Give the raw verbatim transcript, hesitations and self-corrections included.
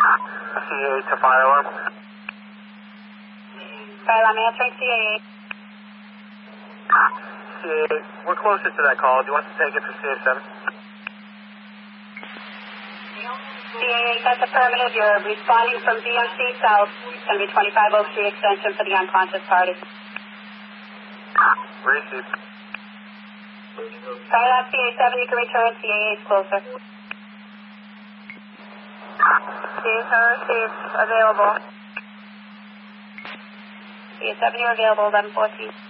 C A eight to fire alarm. Fire alarm answering C A eight. C A eight, we're closer to that call. Do you want to take it for C A seven? C A eight, that's affirmative. You're responding from D M C South. It's going to be twenty-five Oak Street extension for the unconscious party. Received. Fire alarm C A seven, you can return. C A eight is closer. C A seven received. Available. C A seven, you're available. eleven fourteen.